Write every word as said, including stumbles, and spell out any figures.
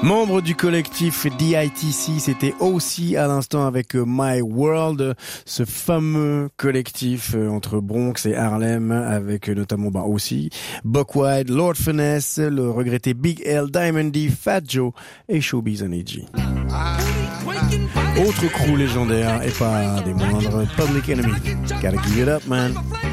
Membre du collectif D I T C, c'était aussi à l'instant avec My World, ce fameux collectif entre Bronx et Harlem, avec notamment bah aussi Buckwild, Lord Finesse, le regretté Big L, Diamond D, Fat Joe et Showbiz Energy. Autre crew légendaire et pas des moindres, Public Enemy. Gotta give it up, man.